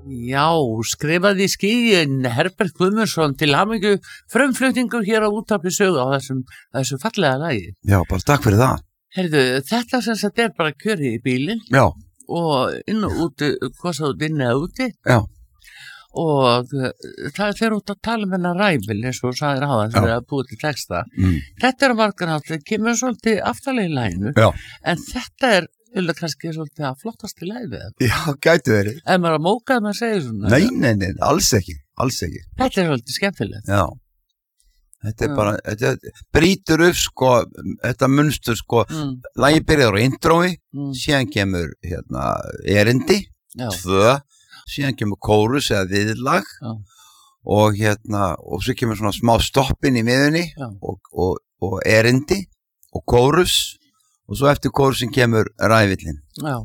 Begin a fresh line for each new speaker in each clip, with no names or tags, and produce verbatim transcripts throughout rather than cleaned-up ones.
Já, skrifaði skýin Herbert Guðmundsson til hamingju frumflutningur hér á Útvarpi Sögu á þessum, þessu fallega lagi.
Já, bara takk fyrir það.
Heyrðu, þetta sem sagt er bara kjörið í bílinn.
Já.
Og inn og úti, hvað svo inn eða úti.
Já.
Og það fer út að tala um hennar ræfil, eins og sagðir á það, þegar það búið til texta. Mm. Þetta er margar hátt, það kemur svolítið aftalega í læginu. Já. En þetta er Eller kannski svolítið að flottast í læfið.
Já, gæti verið.
Ef maður að móka að maður segja svona.
Nei, nei, nei, alls ekki, alls ekki.
Þetta er svolítið skemmtilegt.
Já. Þetta er Já. bara, þetta brýtur upp sko, þetta munstur sko, mm. lagið byrjar á intrói, mm. síðan kemur hérna erindi, Já. tvö, síðan kemur kórus eða viðlag Já. og hérna, og svo kemur svona smá stoppin í miðunni og, og, og erindi og kórus. Og svo eftir kórusin kemur ræfillin. Já.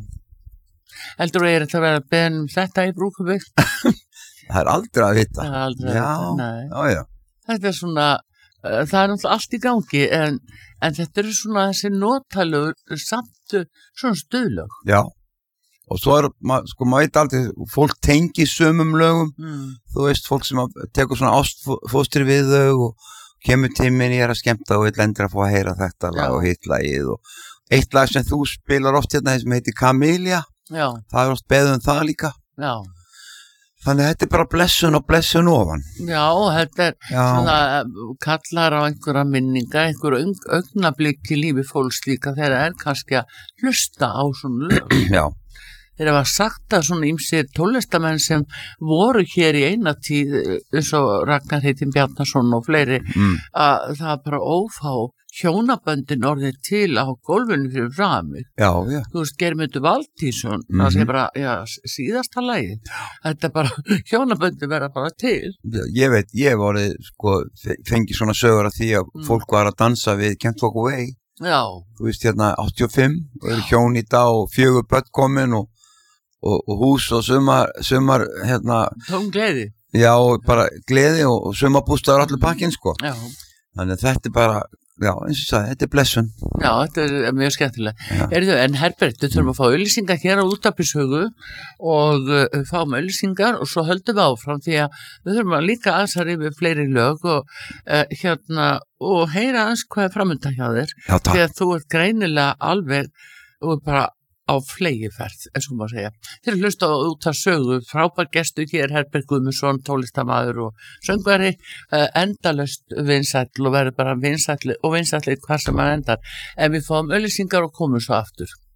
Heldur þú er þetta að vera beðin um þetta í brúkubygg? Það er aldrei að vita. Það er aldrei að vita, nei. Já, já. Þetta er svona, uh, það er náttúrulega allt í gangi, en, en þetta eru svona þessi notalögur samt svona stuðlög. Já. Og svo er, ma, sko, maður veit aldrei, fólk tengi sumum lögum, mm. þú veist, fólk sem tekur svona ástfóstri við þau og kemur tíminn ég er að skemmta og vil endur að fá að heyra þetta lag og hitt lagið og eitt lag sem þú spilar oft hérna sem heitir Camellia, Já. það er oft beðið um það líka. Já. Þannig að þetta er bara blessun og blessun ofan. Já, þetta er Já. svona kallar á einhverja minninga, einhverja augnablik í lífi fólks líka þegar það er kannski að hlusta á svona lög. Já. Þeir hafa sagt að svona ýmsir tólestamenn sem voru hér í eina tíð eins og Ragnar Heitin Bjarnason og fleiri mm. að það bara ófá hjónaböndin orðið til á gólfinu fyrir framig. Já, já. Þú veist, Geirmundur Valtýsson, mm-hmm. það sé bara, já, síðasta lagi. Þetta bara, hjónaböndin verða bara til. Ég veit, ég vorið, sko, fengið svona sögur af því að mm. fólk var að dansa við Can't Walk Away. Já. Þú veist, hérna, áttatíu og fimm, og eru hjón í dag og fjögur börn komin og Og, og hús og sumar, sumar hérna tóm gleði já og bara gleði og, og sumarbústaður allir pakkinn sko já. Þannig að þetta er bara já eins og ég sagði þetta er blessun já þetta er mjög skemmtilega Erðu, en Herbert við þurfum að fá auglýsingar hér á Útvarpi Sögu og uh, fáum auglýsingar og svo höldum við áfram því að við þurfum að líka aðsar yfir fleiri lög og uh, hérna og heyra aðeins hvað er framöndan hjá þér já, því að þú ert greinilega alveg og bara á flegiferð, eins og maður segja. Þeir eru hlusta á Útvarpi Sögu, frábær gestur hér, Herbert Guðmundsson, tólestamaður og söngvari, uh, endalaust vinsæll og verður bara vinsælli og vinsælli hvar sem maður endar. En við fáum auglýsingar og komum svo aftur.